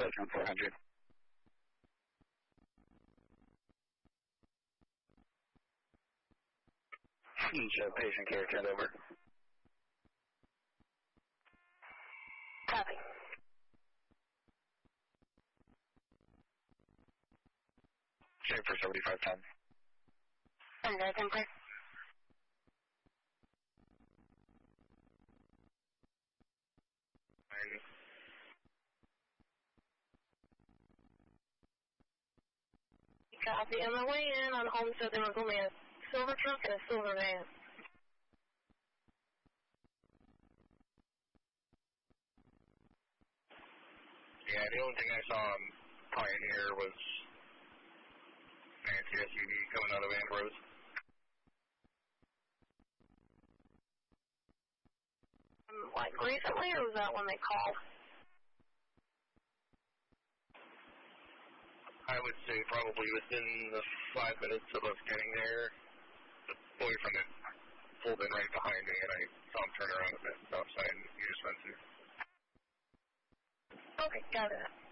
Cessna 400. Show patient care turned over. Copy. Shape for 7510. Under temper. Copy. On my way in on Homestead, there was only a silver truck and a silver van. Yeah, the only thing I saw on Pioneer was fancy SUV coming out of Ambrose. Like recently, or was that when they called? I would say probably within the 5 minutes of us getting there, the boyfriend had pulled in right behind me, and I saw him turn around at the stop sign you just went to. Okay, got it.